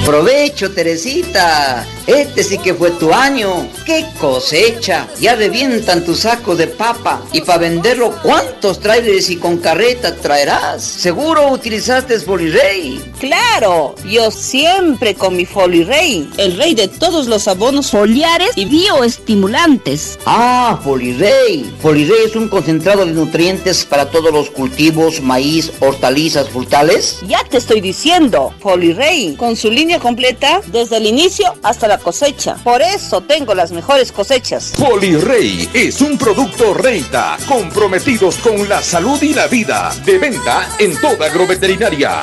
Provecho, Teresita. Este sí que fue tu año. ¡Qué cosecha! Ya revientan tus sacos de papa. Y para venderlo, ¿cuántos trailers y con carreta traerás? Seguro utilizaste Folirey. Claro, yo siempre con mi Folirey, el rey de todos los abonos foliares y bioestimulantes. Ah, Folirey. Folirey es un concentrado de nutrientes para todos los cultivos, maíz, hortalizas, frutales. Ya te estoy diciendo, Folirey, con su línea completa desde el inicio hasta la cosecha. Por eso tengo las mejores cosechas. Folirey es un producto Reita, comprometidos con la salud y la vida. De venta en toda agroveterinaria.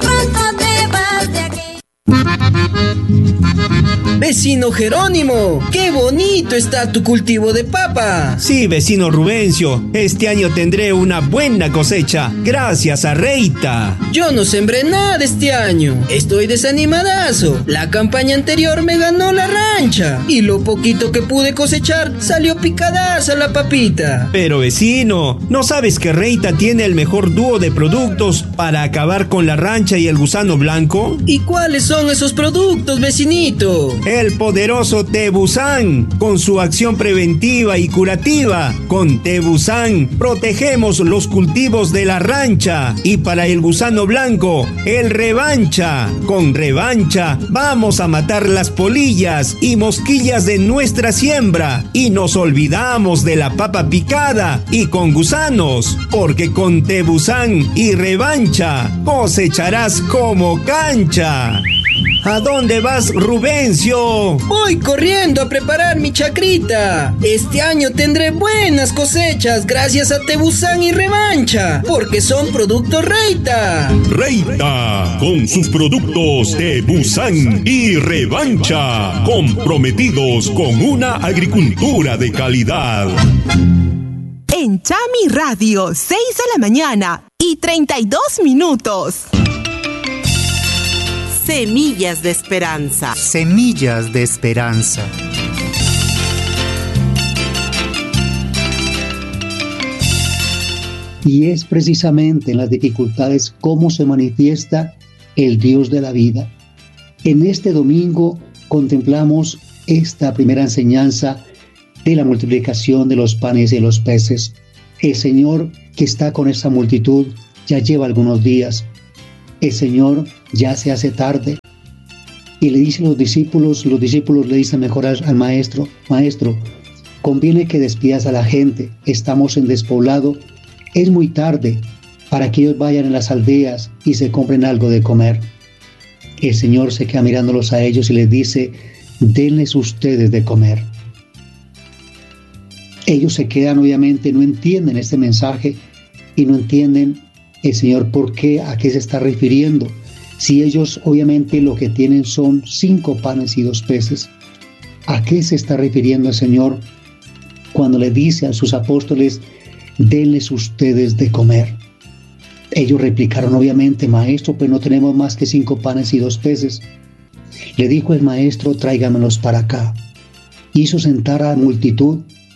Vecino Jerónimo, qué bonito está tu cultivo de papa. Sí, vecino Rubencio, este año tendré una buena cosecha, gracias a Reita. Yo no sembré nada este año, estoy desanimadazo. La campaña anterior me ganó la rancha y lo poquito que pude cosechar salió picadaza la papita. Pero vecino, ¿no sabes que Reita tiene el mejor dúo de productos para acabar con la rancha y el gusano blanco? ¿Y cuáles son esos productos, vecinito? El poderoso Tebusan, con su acción preventiva y curativa. Con Tebusan protegemos los cultivos de la rancha. Y para el gusano blanco, el Revancha. Con Revancha vamos a matar las polillas y mosquillas de nuestra siembra. Y nos olvidamos de la papa picada y con gusanos. Porque con Tebusan y Revancha cosecharás como cancha. ¿A dónde vas, Rubencio? Voy corriendo a preparar mi chacrita. Este año tendré buenas cosechas gracias a Tebusan y Revancha, porque son productos Reita. Reita, con sus productos Tebusan y Revancha, comprometidos con una agricultura de calidad. En Chami Radio, 6 de la mañana y 32 minutos. Semillas de esperanza. Semillas de esperanza. Y es precisamente en las dificultades cómo se manifiesta el Dios de la vida. En este domingo contemplamos esta primera enseñanza de la multiplicación de los panes y los peces. El Señor que está con esa multitud ya lleva algunos días. El Señor ya se hace tarde y le dicen los discípulos le dicen mejor al maestro: Maestro, conviene que despidas a la gente, estamos en despoblado, es muy tarde para que ellos vayan a las aldeas y se compren algo de comer. El Señor se queda mirándolos a ellos y les dice: denles ustedes de comer. Ellos se quedan, obviamente, no entienden este mensaje y no entienden el Señor a qué se está refiriendo. Si ellos obviamente lo que tienen son 5 panes y 2 peces, ¿a qué se está refiriendo el Señor cuando le dice a sus apóstoles: denles ustedes de comer? Ellos replicaron, obviamente: Maestro, pues no tenemos más que 5 panes y 2 peces. Le dijo el Maestro: tráigamelos para acá. Hizo sentar a la multitud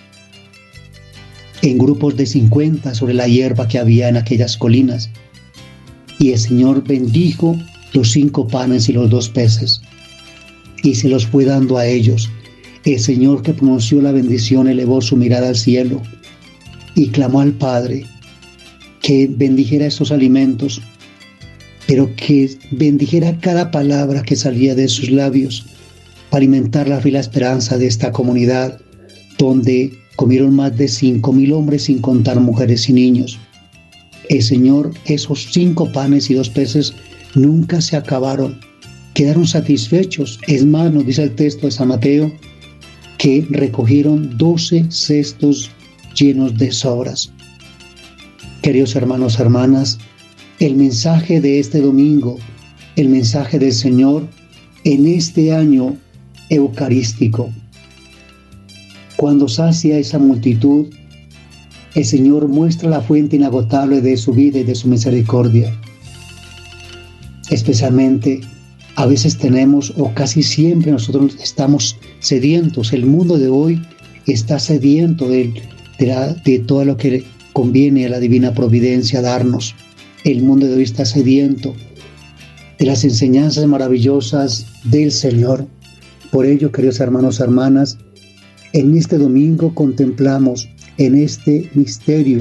en grupos de 50 sobre la hierba que había en aquellas colinas. Y el Señor bendijo los 5 panes y los 2 peces y se los fue dando a ellos. El Señor, que pronunció la bendición, elevó su mirada al cielo y clamó al Padre que bendijera estos alimentos, pero que bendijera cada palabra que salía de sus labios para alimentar la fe y la esperanza de esta comunidad, donde comieron más de 5,000 hombres, sin contar mujeres y niños. El Señor, esos 5 panes y 2 peces nunca se acabaron, quedaron satisfechos. Es más, nos dice el texto de San Mateo que recogieron 12 cestos llenos de sobras. Queridos hermanos, hermanas, el mensaje de este domingo, el mensaje del Señor en este año eucarístico, cuando sacia esa multitud, el Señor muestra la fuente inagotable de su vida y de su misericordia. Especialmente, a veces tenemos, o casi siempre nosotros estamos sedientos. El mundo de hoy está sediento de todo lo que conviene a la divina providencia darnos. El mundo de hoy está sediento de las enseñanzas maravillosas del Señor. Por ello, queridos hermanos y hermanas, en este domingo contemplamos en este misterio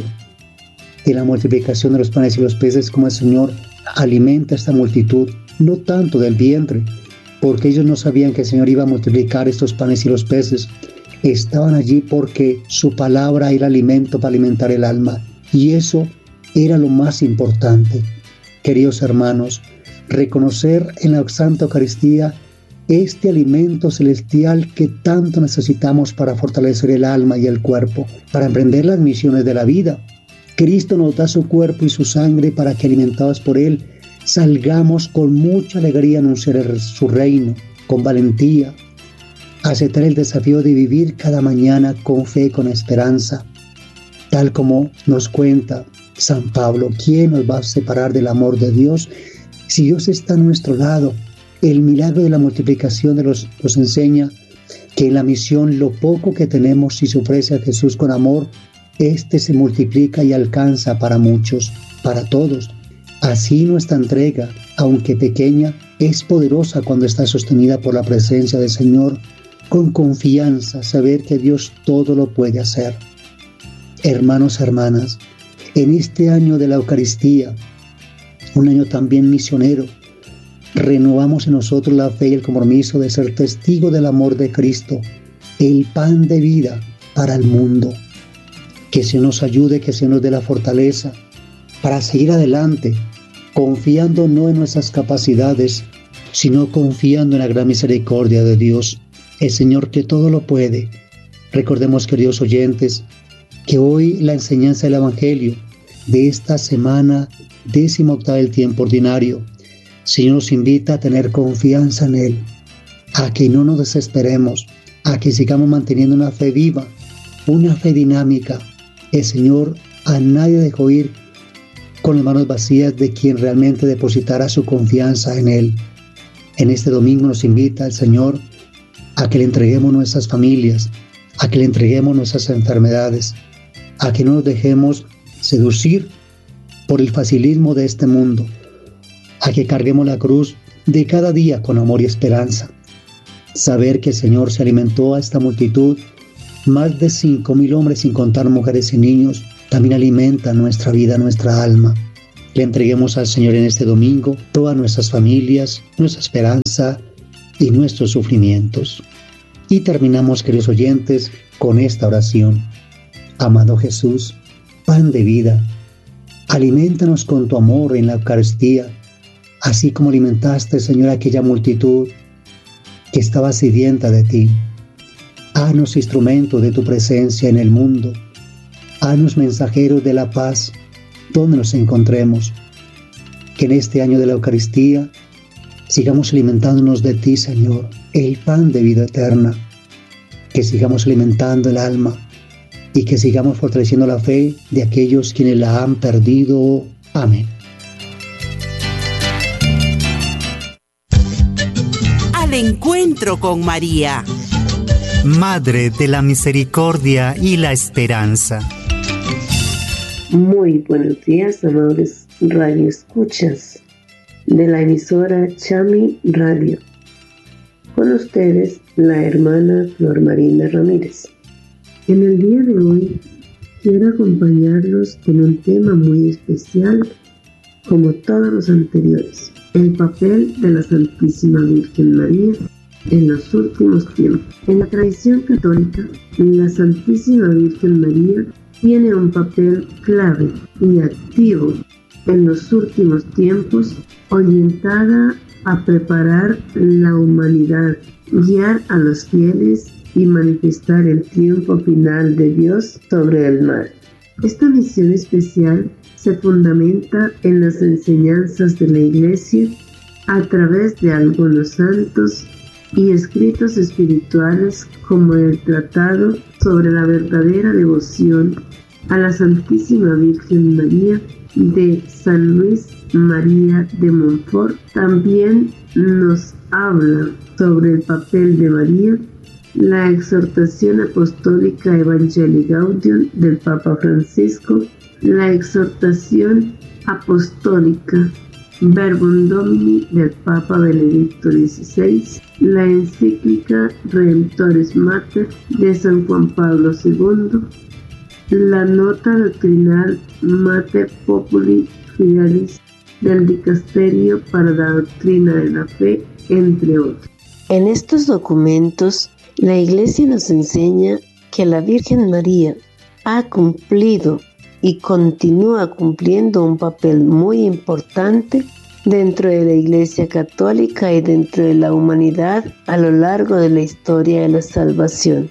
de la multiplicación de los panes y los peces como el Señor alimenta a esta multitud, no tanto del vientre, porque ellos no sabían que el Señor iba a multiplicar estos panes y los peces. Estaban allí porque su palabra era alimento para alimentar el alma, y eso era lo más importante. Queridos hermanos, reconocer en la Santa Eucaristía este alimento celestial que tanto necesitamos para fortalecer el alma y el cuerpo, para emprender las misiones de la vida. Cristo nos da su cuerpo y su sangre para que, alimentados por Él, salgamos con mucha alegría a anunciar su reino, con valentía, a aceptar el desafío de vivir cada mañana con fe, con esperanza, tal como nos cuenta San Pablo. ¿Quién nos va a separar del amor de Dios si Dios está a nuestro lado? El milagro de la multiplicación nos enseña que en la misión lo poco que tenemos, si se ofrece a Jesús con amor, este se multiplica y alcanza para muchos, para todos. Así nuestra entrega, aunque pequeña, es poderosa cuando está sostenida por la presencia del Señor, con confianza, saber que Dios todo lo puede hacer. Hermanos, hermanas, en este año de la Eucaristía, un año también misionero, renovamos en nosotros la fe y el compromiso de ser testigo del amor de Cristo, el pan de vida para el mundo. Que se nos ayude, que se nos dé la fortaleza para seguir adelante, confiando no en nuestras capacidades, sino confiando en la gran misericordia de Dios, el Señor que todo lo puede. Recordemos, queridos oyentes, que hoy la enseñanza del Evangelio de esta semana 18ª del tiempo ordinario, el Señor nos invita a tener confianza en Él, a que no nos desesperemos, a que sigamos manteniendo una fe viva, una fe dinámica. El Señor a nadie dejó ir con las manos vacías de quien realmente depositara su confianza en Él. En este domingo nos invita el Señor a que le entreguemos nuestras familias, a que le entreguemos nuestras enfermedades, a que no nos dejemos seducir por el facilismo de este mundo, a que carguemos la cruz de cada día con amor y esperanza. Saber que el Señor se alimentó a esta multitud, más de 5.000 hombres sin contar mujeres y niños, también alimenta nuestra vida, nuestra alma. Le entreguemos al Señor en este domingo todas nuestras familias, nuestra esperanza y nuestros sufrimientos. Y terminamos, queridos oyentes, con esta oración. Amado Jesús, pan de vida, alimentanos con tu amor en la Eucaristía, así como alimentaste, Señor, a aquella multitud que estaba sedienta de ti. Haznos instrumentos de tu presencia en el mundo. Haznos mensajeros de la paz donde nos encontremos. Que en este año de la Eucaristía sigamos alimentándonos de ti, Señor, el pan de vida eterna. Que sigamos alimentando el alma y que sigamos fortaleciendo la fe de aquellos quienes la han perdido. Amén. Al encuentro con María, Madre de la Misericordia y la Esperanza. Muy buenos días, amables radioescuchas de la emisora Chami Radio. Con ustedes, la hermana Flor Marina Ramírez. En el día de hoy, quiero acompañarlos con un tema muy especial, como todos los anteriores: el papel de la Santísima Virgen María en los últimos tiempos. En la tradición católica, la Santísima Virgen María tiene un papel clave y activo en los últimos tiempos, orientada a preparar la humanidad, guiar a los fieles y manifestar el triunfo final de Dios sobre el mal. Esta misión especial se fundamenta en las enseñanzas de la Iglesia a través de algunos santos y escritos espirituales, como el Tratado sobre la verdadera devoción a la Santísima Virgen María de San Luis María de Montfort. También nos habla sobre el papel de María la exhortación apostólica Evangelii Gaudium del Papa Francisco, la exhortación apostólica Verbum Domini del Papa Benedicto XVI, la encíclica Redemptoris Mater de San Juan Pablo II, la nota doctrinal Mater Populi Fidelis del Dicasterio para la Doctrina de la Fe, entre otros. En estos documentos, la Iglesia nos enseña que la Virgen María ha cumplido y continúa cumpliendo un papel muy importante dentro de la Iglesia Católica y dentro de la humanidad a lo largo de la historia de la salvación.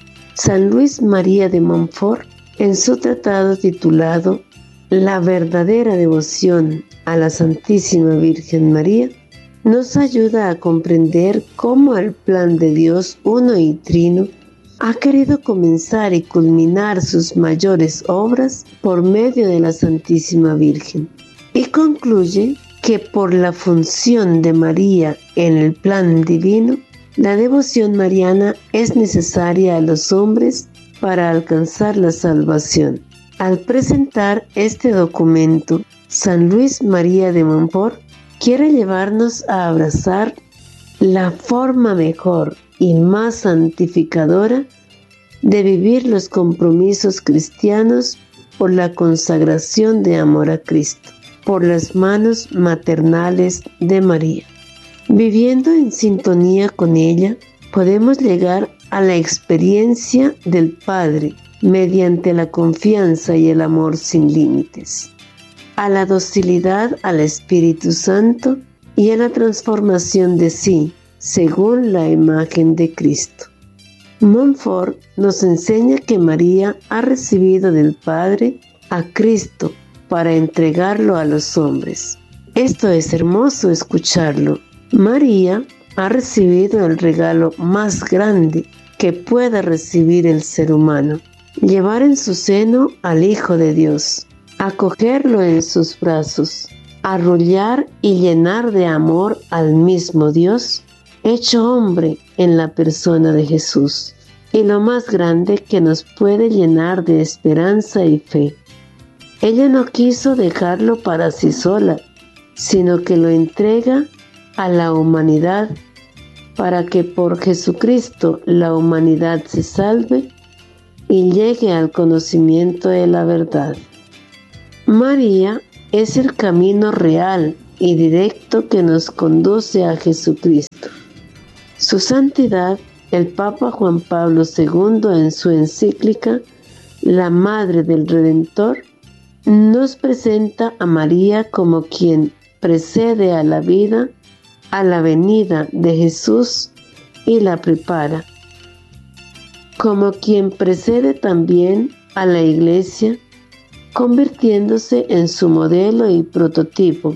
San Luis María de Montfort, en su tratado titulado La verdadera devoción a la Santísima Virgen María, nos ayuda a comprender cómo el plan de Dios uno y trino ha querido comenzar y culminar sus mayores obras por medio de la Santísima Virgen, y concluye que por la función de María en el plan divino, la devoción mariana es necesaria a los hombres para alcanzar la salvación. Al presentar este documento, San Luis María de Montfort quiere llevarnos a abrazar la forma mejor y más santificadora de vivir los compromisos cristianos por la consagración de amor a Cristo, por las manos maternales de María. Viviendo en sintonía con ella, podemos llegar a la experiencia del Padre mediante la confianza y el amor sin límites, a la docilidad al Espíritu Santo y a la transformación de sí según la imagen de Cristo. Montfort nos enseña que María ha recibido del Padre a Cristo para entregarlo a los hombres. Esto es hermoso escucharlo. María ha recibido el regalo más grande que pueda recibir el ser humano: llevar en su seno al Hijo de Dios, acogerlo en sus brazos, arrullar y llenar de amor al mismo Dios, hecho hombre en la persona de Jesús, y lo más grande que nos puede llenar de esperanza y fe. Ella no quiso dejarlo para sí sola, sino que lo entrega a la humanidad para que por Jesucristo la humanidad se salve y llegue al conocimiento de la verdad. María es el camino real y directo que nos conduce a Jesucristo. Su santidad, el Papa Juan Pablo II, en su encíclica La Madre del Redentor, nos presenta a María como quien precede a la vida, a la venida de Jesús y la prepara, como quien precede también a la Iglesia, convirtiéndose en su modelo y prototipo,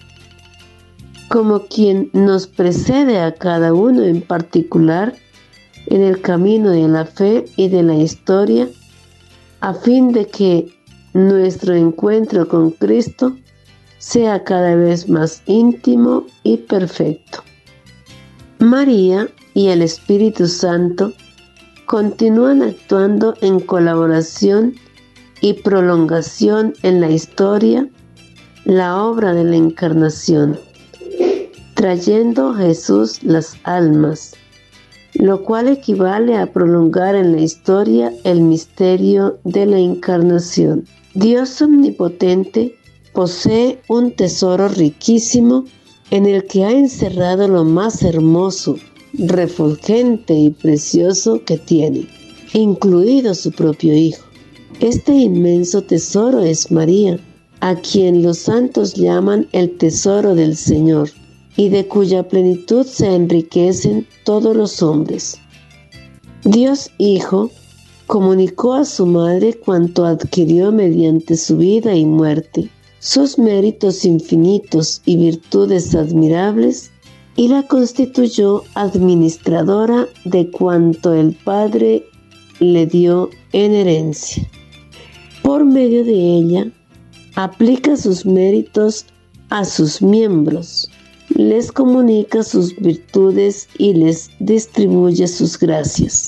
como quien nos precede a cada uno en particular en el camino de la fe y de la historia, a fin de que nuestro encuentro con Cristo sea cada vez más íntimo y perfecto. María y el Espíritu Santo continúan actuando en colaboración y prolongación en la historia, la obra de la Encarnación, trayendo a Jesús las almas, lo cual equivale a prolongar en la historia el misterio de la Encarnación. Dios omnipotente posee un tesoro riquísimo en el que ha encerrado lo más hermoso, refulgente y precioso que tiene, incluido su propio Hijo. Este inmenso tesoro es María, a quien los santos llaman el tesoro del Señor, y de cuya plenitud se enriquecen todos los hombres. Dios Hijo comunicó a su madre cuanto adquirió mediante su vida y muerte, sus méritos infinitos y virtudes admirables, y la constituyó administradora de cuanto el Padre le dio en herencia. Por medio de ella, aplica sus méritos a sus miembros, les comunica sus virtudes y les distribuye sus gracias.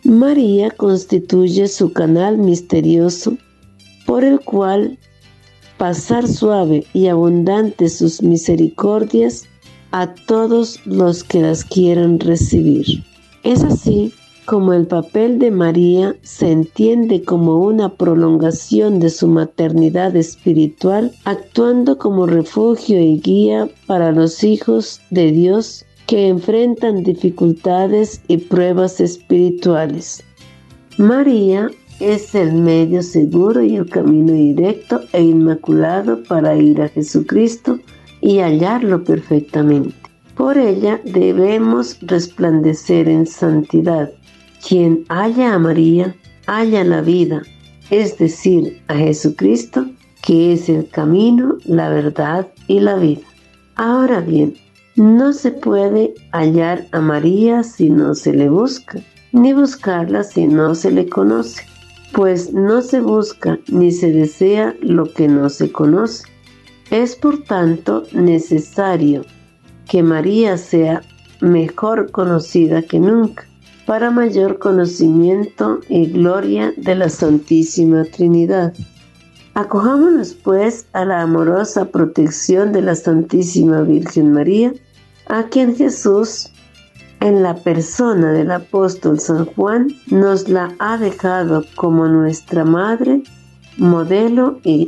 María constituye su canal misterioso por el cual pasar suave y abundante sus misericordias a todos los que las quieran recibir. Es así como el papel de María se entiende como una prolongación de su maternidad espiritual, actuando como refugio y guía para los hijos de Dios que enfrentan dificultades y pruebas espirituales. María es el medio seguro y el camino directo e inmaculado para ir a Jesucristo y hallarlo perfectamente. Por ella debemos resplandecer en santidad. Quien halla a María, halla la vida, es decir, a Jesucristo, que es el camino, la verdad y la vida. Ahora bien, no se puede hallar a María si no se le busca, ni buscarla si no se le conoce, pues no se busca ni se desea lo que no se conoce. Es por tanto necesario que María sea mejor conocida que nunca, para mayor conocimiento y gloria de la Santísima Trinidad. Acojámonos pues a la amorosa protección de la Santísima Virgen María, a quien Jesús, en la persona del apóstol San Juan, nos la ha dejado como nuestra madre, modelo y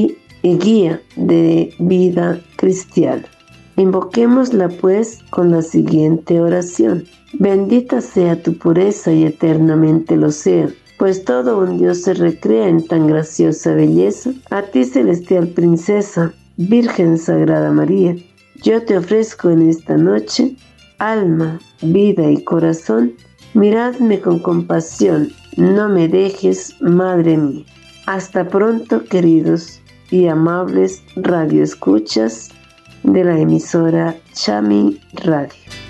guía de vida cristiana. Invoquémosla pues con la siguiente oración. Bendita sea tu pureza y eternamente lo sea, pues todo un Dios se recrea en tan graciosa belleza. A ti, celestial princesa, Virgen Sagrada María, yo te ofrezco en esta noche alma, vida y corazón. Miradme con compasión, no me dejes, Madre mía. Hasta pronto, queridos y amables radioescuchas de la emisora Chami Radio.